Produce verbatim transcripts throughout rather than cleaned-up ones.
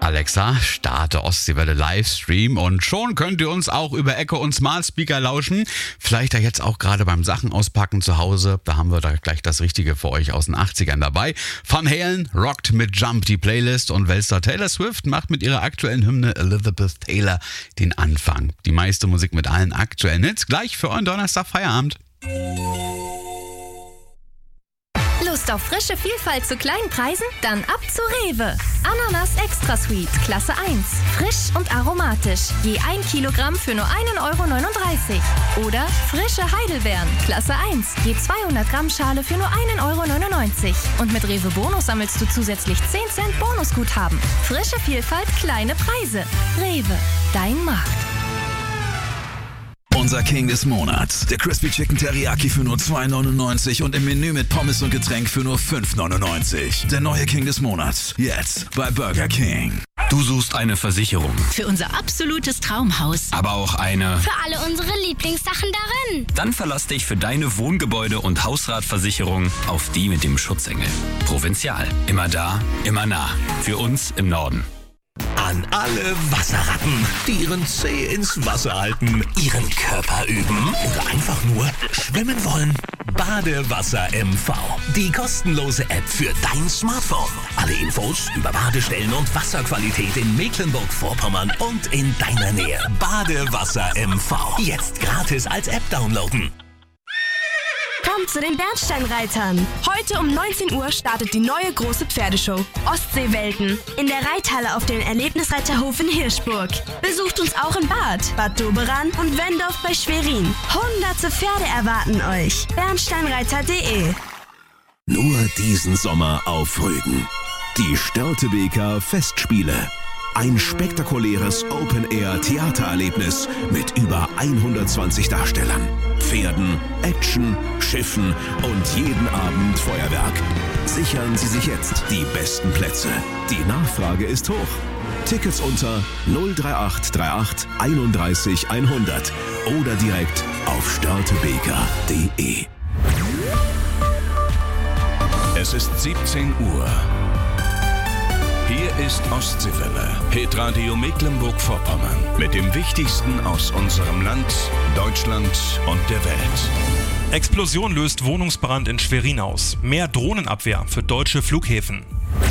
Alexa, starte Ostseewelle Livestream und schon könnt ihr uns auch über Echo und Smart Speaker lauschen. Vielleicht ja jetzt auch gerade beim Sachen auspacken zu Hause. Da haben wir da gleich das Richtige für euch aus den achtzigern dabei. Van Halen rockt mit Jump die Playlist und Weltstar Taylor Swift macht mit ihrer aktuellen Hymne Elizabeth Taylor den Anfang. Die meiste Musik mit allen aktuellen Hits gleich für euren Donnerstag Feierabend. Lust auf frische Vielfalt zu kleinen Preisen? Dann ab zu Rewe. Ananas Extra Sweet, Klasse eins. Frisch und aromatisch. Je ein Kilogramm für nur ein Euro neununddreißig. Oder frische Heidelbeeren, Klasse eins. Je zweihundert Gramm Schale für nur ein Euro neunundneunzig. Und mit Rewe Bonus sammelst du zusätzlich zehn Cent Bonusguthaben. Frische Vielfalt, kleine Preise. Rewe, dein Markt. Unser King des Monats. Der Crispy Chicken Teriyaki für nur zwei neunundneunzig und im Menü mit Pommes und Getränk für nur fünf neunundneunzig. Der neue King des Monats. Jetzt bei Burger King. Du suchst eine Versicherung. Für unser absolutes Traumhaus. Aber auch eine... Für alle unsere Lieblingssachen darin. Dann verlass dich für deine Wohngebäude- und Hausratversicherung auf die mit dem Schutzengel. Provinzial. Immer da, immer nah. Für uns im Norden. An alle Wasserratten, die ihren Zeh ins Wasser halten, ihren Körper üben oder einfach nur schwimmen wollen. Badewasser M V. Die kostenlose App für dein Smartphone. Alle Infos über Badestellen und Wasserqualität in Mecklenburg-Vorpommern und in deiner Nähe. Badewasser M V. Jetzt gratis als App downloaden. Kommt zu den Bernsteinreitern. Heute um neunzehn Uhr startet die neue große Pferdeshow Ostseewelten in der Reithalle auf dem Erlebnisreiterhof in Hirschburg. Besucht uns auch in Bad, Bad Doberan und Wendorf bei Schwerin. Hunderte Pferde erwarten euch. bernsteinreiter punkt de. Nur diesen Sommer auf Rügen. Die Störtebeker Festspiele. Ein spektakuläres Open-Air-Theatererlebnis mit über hundertzwanzig Darstellern, Pferden, Action, Schiffen und jeden Abend Feuerwerk. Sichern Sie sich jetzt die besten Plätze. Die Nachfrage ist hoch. Tickets unter null drei acht drei acht einunddreißig hundert oder direkt auf störtebeker punkt de. Es ist siebzehn Uhr. Hier ist Ostseewelle, Hitradio Mecklenburg-Vorpommern mit dem Wichtigsten aus unserem Land, Deutschland und der Welt. Explosion löst Wohnungsbrand in Schwerin aus. Mehr Drohnenabwehr für deutsche Flughäfen.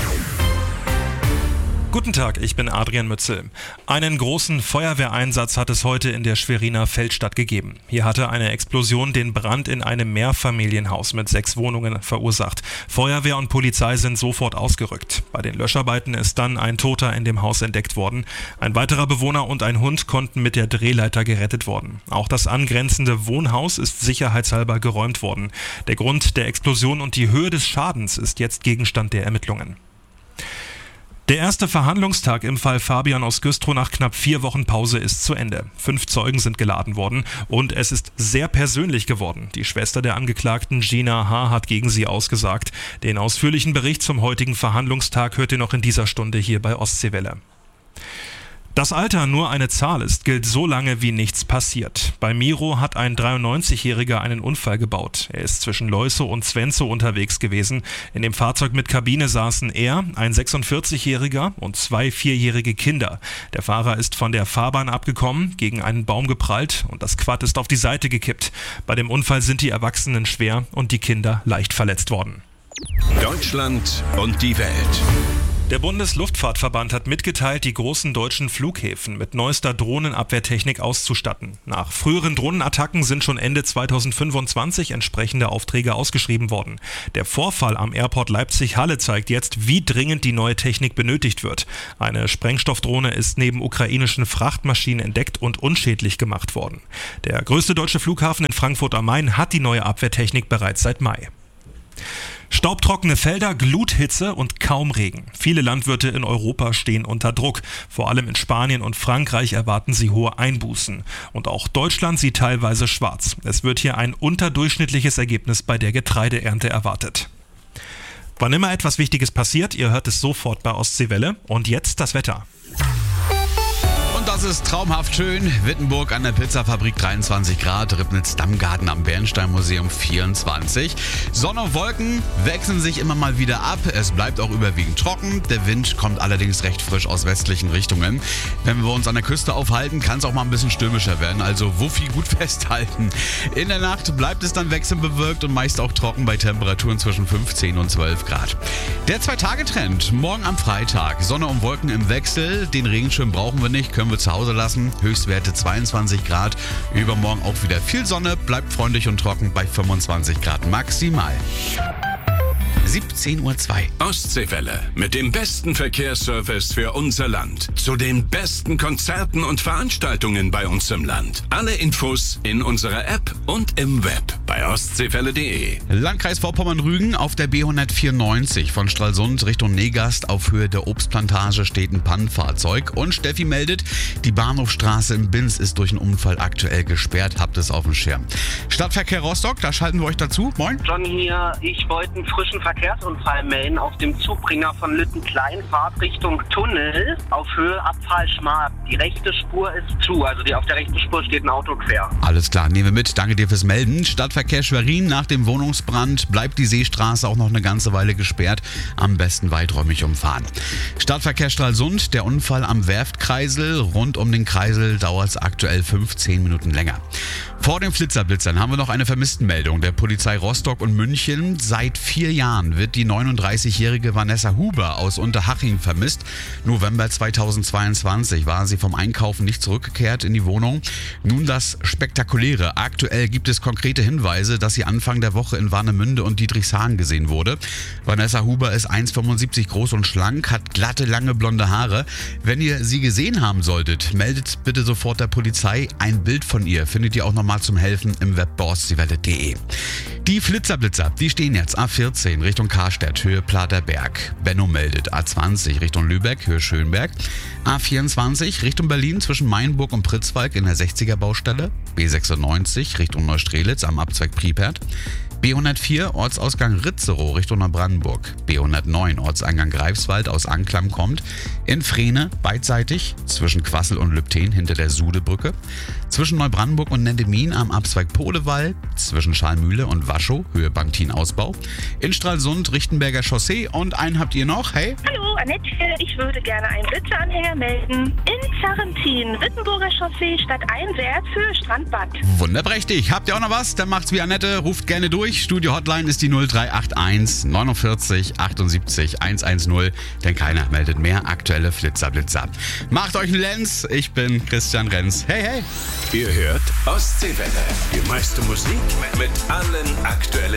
Guten Tag, ich bin Adrian Mützel. Einen großen Feuerwehreinsatz hat es heute in der Schweriner Feldstadt gegeben. Hier hatte eine Explosion den Brand in einem Mehrfamilienhaus mit sechs Wohnungen verursacht. Feuerwehr und Polizei sind sofort ausgerückt. Bei den Löscharbeiten ist dann ein Toter in dem Haus entdeckt worden. Ein weiterer Bewohner und ein Hund konnten mit der Drehleiter gerettet worden. Auch das angrenzende Wohnhaus ist sicherheitshalber geräumt worden. Der Grund der Explosion und die Höhe des Schadens ist jetzt Gegenstand der Ermittlungen. Der erste Verhandlungstag im Fall Fabian aus Güstrow nach knapp vier Wochen Pause ist zu Ende. Fünf Zeugen sind geladen worden und es ist sehr persönlich geworden. Die Schwester der Angeklagten Gina H. hat gegen sie ausgesagt. Den ausführlichen Bericht zum heutigen Verhandlungstag hört ihr noch in dieser Stunde hier bei Ostseewelle. Dass Alter nur eine Zahl ist, gilt so lange, wie nichts passiert. Bei Miro hat ein dreiundneunzigjähriger einen Unfall gebaut. Er ist zwischen Leusow und Zwenzow unterwegs gewesen. In dem Fahrzeug mit Kabine saßen er, ein sechsundvierzigjähriger und zwei vierjährige Kinder. Der Fahrer ist von der Fahrbahn abgekommen, gegen einen Baum geprallt und das Quad ist auf die Seite gekippt. Bei dem Unfall sind die Erwachsenen schwer und die Kinder leicht verletzt worden. Deutschland und die Welt. Der Bundesluftfahrtverband hat mitgeteilt, die großen deutschen Flughäfen mit neuester Drohnenabwehrtechnik auszustatten. Nach früheren Drohnenattacken sind schon Ende zweitausendfünfundzwanzig entsprechende Aufträge ausgeschrieben worden. Der Vorfall am Airport Leipzig-Halle zeigt jetzt, wie dringend die neue Technik benötigt wird. Eine Sprengstoffdrohne ist neben ukrainischen Frachtmaschinen entdeckt und unschädlich gemacht worden. Der größte deutsche Flughafen in Frankfurt am Main hat die neue Abwehrtechnik bereits seit Mai. Staubtrockene Felder, Gluthitze und kaum Regen. Viele Landwirte in Europa stehen unter Druck. Vor allem in Spanien und Frankreich erwarten sie hohe Einbußen. Und auch Deutschland sieht teilweise schwarz. Es wird hier ein unterdurchschnittliches Ergebnis bei der Getreideernte erwartet. Wann immer etwas Wichtiges passiert, ihr hört es sofort bei Ostseewelle. Und jetzt das Wetter. Und das ist traumhaft schön. Wittenburg an der Pizzafabrik dreiundzwanzig Grad, Ribnitz Dammgarten am Bernsteinmuseum vierundzwanzig. Sonne und Wolken wechseln sich immer mal wieder ab. Es bleibt auch überwiegend trocken. Der Wind kommt allerdings recht frisch aus westlichen Richtungen. Wenn wir uns an der Küste aufhalten, kann es auch mal ein bisschen stürmischer werden. Also Wuffi gut festhalten. In der Nacht bleibt es dann wechselnd bewölkt und meist auch trocken bei Temperaturen zwischen fünfzehn und zwölf Grad. Der Zwei-Tage-Trend. Morgen am Freitag. Sonne und Wolken im Wechsel. Den Regenschirm brauchen wir nicht, können wir zu Hause lassen. Höchstwerte zweiundzwanzig Grad. Übermorgen auch wieder viel Sonne, bleibt freundlich und trocken bei fünfundzwanzig Grad maximal. siebzehn Uhr zwei. Ostseewelle mit dem besten Verkehrsservice für unser Land. Zu den besten Konzerten und Veranstaltungen bei uns im Land. Alle Infos in unserer App und im Web bei ostseewelle punkt de. Landkreis Vorpommern-Rügen auf der B hundertvierundneunzig von Stralsund Richtung Negast auf Höhe der Obstplantage steht ein Pannenfahrzeug. Und Steffi meldet, die Bahnhofstraße in Binz ist durch einen Unfall aktuell gesperrt. Habt es auf dem Schirm. Stadtverkehr Rostock, da schalten wir euch dazu. Moin. John hier, ich wollte einen frischen Verkehrsunfall melden auf dem Zugbringer von Lüttenklein, Fahrt Richtung Tunnel auf Höhe Abfallschmark. Die rechte Spur ist zu, also die auf der rechten Spur steht ein Auto quer. Alles klar, nehmen wir mit. Danke dir fürs Melden. Stadtverkehr Schwerin, nach dem Wohnungsbrand bleibt die Seestraße auch noch eine ganze Weile gesperrt. Am besten weiträumig umfahren. Stadtverkehr Stralsund, der Unfall am Werftkreisel. Rund um den Kreisel dauert es aktuell fünfzehn Minuten länger. Vor den Flitzerblitzern haben wir noch eine Vermisstenmeldung der Polizei Rostock und München. Seit vier Jahren wird die neununddreißigjährige Vanessa Huber aus Unterhaching vermisst. November zweitausendzweiundzwanzig war sie vom Einkaufen nicht zurückgekehrt in die Wohnung. Nun das Spektakuläre. Aktuell gibt es konkrete Hinweise, dass sie Anfang der Woche in Warnemünde und Dietrichshagen gesehen wurde. Vanessa Huber ist eins Komma fünfundsiebzig groß und schlank, hat glatte, lange blonde Haare. Wenn ihr sie gesehen haben solltet, meldet bitte sofort der Polizei. Ein Bild von ihr findet ihr auch nochmal zum Helfen im Web bei ostseewelle punkt de. Die Flitzerblitzer, die stehen jetzt A vierzehn Richtung Karstedt, Höhe Platerberg. Benno meldet A zwanzig Richtung Lübeck, Höhe Schönberg. A vierundzwanzig Richtung Berlin zwischen Mainburg und Pritzwalk in der sechziger Baustelle. B sechsundneunzig Richtung Neustrelitz am Abzweig Priepert. B hundertvier Ortsausgang Ritzerow Richtung Neubrandenburg. B hundertneun Ortseingang Greifswald aus Anklam kommt. In Frehne beidseitig zwischen Quassel und Lübten hinter der Sudebrücke. Zwischen Neubrandenburg und Nendemin am Abzweig Podewall. Zwischen Schalmühle und Waschow Höhe Banktin-Ausbau. In Stralsund Richtenberger Chaussee. Und einen habt ihr noch, hey? Hallo, Annette hier. Ich würde gerne einen Blitzeranhänger melden. In Zarentin, Wittenburger Chaussee, stadteinwärts, Höhe Strandbad. Wunderprächtig. Habt ihr auch noch was? Dann macht's wie Annette. Ruft gerne durch. Studio-Hotline ist die null drei acht eins neunundvierzig achtundsiebzig hundertzehn, denn keiner meldet mehr aktuelle Flitzerblitzer. Macht euch einen Lenz, ich bin Christian Renz. Hey, hey! Ihr hört Ostseewelle, die meiste Musik mit allen aktuellen